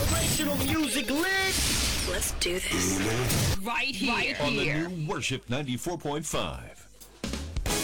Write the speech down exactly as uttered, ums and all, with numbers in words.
Inspirational music lit. Let's do this. Right here. On the new Worship ninety-four point five.